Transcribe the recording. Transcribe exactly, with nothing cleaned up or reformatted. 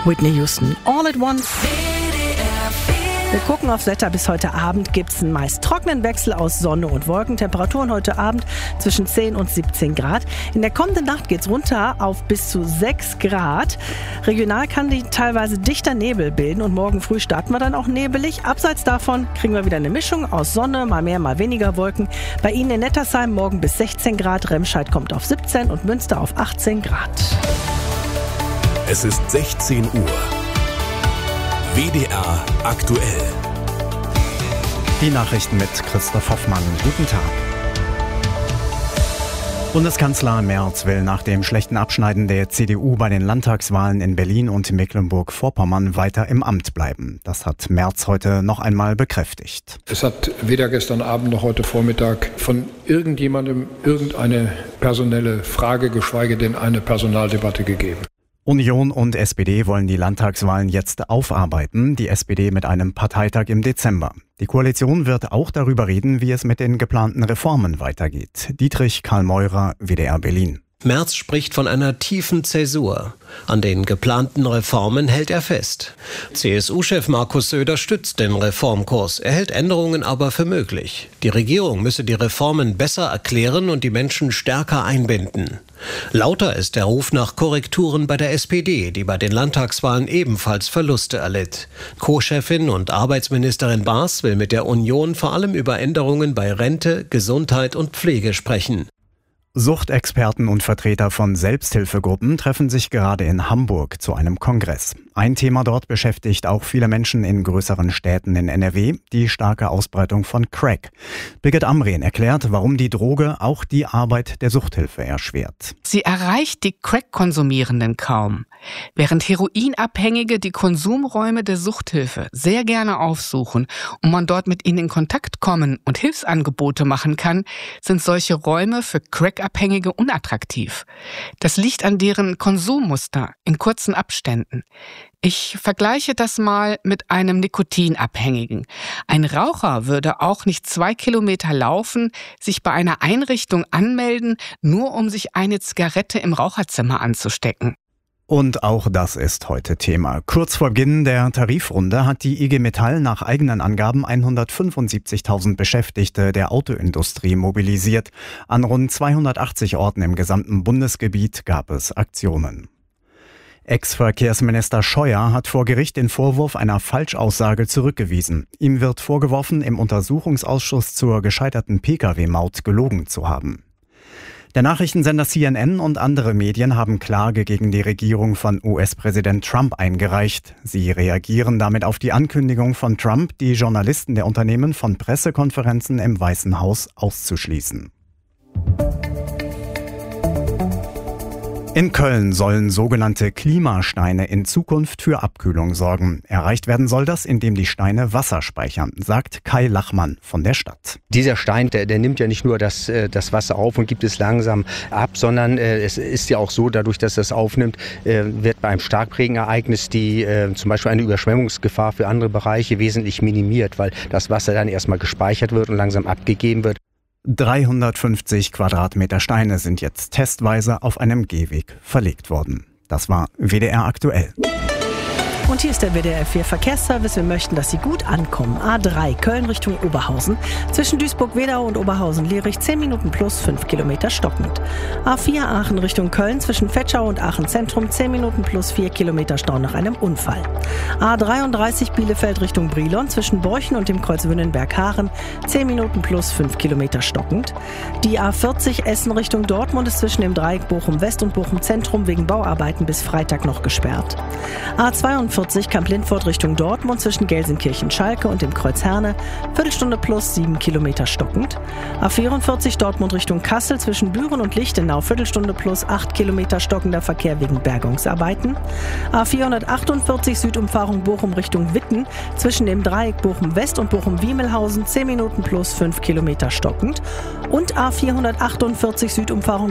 Whitney Houston, All at Once. Wir gucken aufs Wetter. Bis heute Abend gibt es einen meist trockenen Wechsel aus Sonne und Wolken. Temperaturen heute Abend zwischen zehn und siebzehn Grad. In der kommenden Nacht geht es runter auf bis zu sechs Grad. Regional kann die teilweise dichter Nebel bilden und morgen früh starten wir dann auch nebelig. Abseits davon kriegen wir wieder eine Mischung aus Sonne, mal mehr, mal weniger Wolken. Bei Ihnen in Nettersheim morgen bis sechzehn Grad. Remscheid kommt auf siebzehn und Münster auf achtzehn Grad. Es ist sechzehn Uhr. W D R aktuell. Die Nachrichten mit Christoph Hoffmann. Guten Tag. Bundeskanzler Merz will nach dem schlechten Abschneiden der C D U bei den Landtagswahlen in Berlin und Mecklenburg-Vorpommern weiter im Amt bleiben. Das hat Merz heute noch einmal bekräftigt. Es hat weder gestern Abend noch heute Vormittag von irgendjemandem irgendeine personelle Frage, geschweige denn eine Personaldebatte gegeben. Union und S P D wollen die Landtagswahlen jetzt aufarbeiten, die S P D mit einem Parteitag im Dezember. Die Koalition wird auch darüber reden, wie es mit den geplanten Reformen weitergeht. Dietrich Karl-Meurer, W D R Berlin. Merz spricht von einer tiefen Zäsur. An den geplanten Reformen hält er fest. C S U-Chef Markus Söder stützt den Reformkurs. Er hält Änderungen aber für möglich. Die Regierung müsse die Reformen besser erklären und die Menschen stärker einbinden. Lauter ist der Ruf nach Korrekturen bei der S P D, die bei den Landtagswahlen ebenfalls Verluste erlitt. Co-Chefin und Arbeitsministerin Baas will mit der Union vor allem über Änderungen bei Rente, Gesundheit und Pflege sprechen. Suchtexperten und Vertreter von Selbsthilfegruppen treffen sich gerade in Hamburg zu einem Kongress. Ein Thema dort beschäftigt auch viele Menschen in größeren Städten in N R W, die starke Ausbreitung von Crack. Birgit Amrehn erklärt, warum die Droge auch die Arbeit der Suchthilfe erschwert. Sie erreicht die Crack-Konsumierenden kaum. Während Heroinabhängige die Konsumräume der Suchthilfe sehr gerne aufsuchen und man dort mit ihnen in Kontakt kommen und Hilfsangebote machen kann, sind solche Räume für Crack-Abhängige unattraktiv. Das liegt an deren Konsummuster in kurzen Abständen. Ich vergleiche das mal mit einem Nikotinabhängigen. Ein Raucher würde auch nicht zwei Kilometer laufen, sich bei einer Einrichtung anmelden, nur um sich eine Zigarette im Raucherzimmer anzustecken. Und auch das ist heute Thema. Kurz vor Beginn der Tarifrunde hat die I G Metall nach eigenen Angaben hundertfünfundsiebzigtausend Beschäftigte der Autoindustrie mobilisiert. An rund zweihundertachtzig Orten im gesamten Bundesgebiet gab es Aktionen. Ex-Verkehrsminister Scheuer hat vor Gericht den Vorwurf einer Falschaussage zurückgewiesen. Ihm wird vorgeworfen, im Untersuchungsausschuss zur gescheiterten Pkw-Maut gelogen zu haben. Der Nachrichtensender C N N und andere Medien haben Klage gegen die Regierung von U S-Präsident Trump eingereicht. Sie reagieren damit auf die Ankündigung von Trump, die Journalisten der Unternehmen von Pressekonferenzen im Weißen Haus auszuschließen. In Köln sollen sogenannte Klimasteine in Zukunft für Abkühlung sorgen. Erreicht werden soll das, indem die Steine Wasser speichern, sagt Kai Lachmann von der Stadt. Dieser Stein, der, der nimmt ja nicht nur das, das Wasser auf und gibt es langsam ab, sondern äh, es ist ja auch so, dadurch, dass das aufnimmt, äh, wird bei einem Starkregenereignis die äh, zum Beispiel eine Überschwemmungsgefahr für andere Bereiche wesentlich minimiert, weil das Wasser dann erstmal gespeichert wird und langsam abgegeben wird. dreihundertfünfzig Quadratmeter Steine sind jetzt testweise auf einem Gehweg verlegt worden. Das war W D R aktuell. Und hier ist der W D R vier Verkehrsservice. Wir möchten, dass Sie gut ankommen. A drei Köln Richtung Oberhausen. Zwischen Duisburg-Wedau und Oberhausen-Lierich zehn Minuten plus fünf Kilometer stockend. A vier Aachen Richtung Köln. Zwischen Vetschau und Aachen Zentrum zehn Minuten plus vier Kilometer Stau nach einem Unfall. A dreiunddreißig Bielefeld Richtung Brilon. Zwischen Borchen und dem Kreuz Wünnenberg-Haaren zehn Minuten plus fünf Kilometer stockend. Die A vierzig Essen Richtung Dortmund ist zwischen dem Dreieck Bochum-West und Bochum-Zentrum wegen Bauarbeiten bis Freitag noch gesperrt. A zweiundvierzig Kamp-Lindfort Richtung Dortmund zwischen Gelsenkirchen-Schalke und dem Kreuz Herne, Viertelstunde plus sieben Kilometer stockend. A vierundvierzig Dortmund Richtung Kassel zwischen Büren und Lichtenau, Viertelstunde plus acht Kilometer stockender Verkehr wegen Bergungsarbeiten. A vierhundertachtundvierzig Südumfahrung Bochum Richtung Witten zwischen dem Dreieck Bochum-West und Bochum-Wiemelhausen, zehn Minuten plus fünf Kilometer stockend. Und A vierhundertachtundvierzig Südumfahrung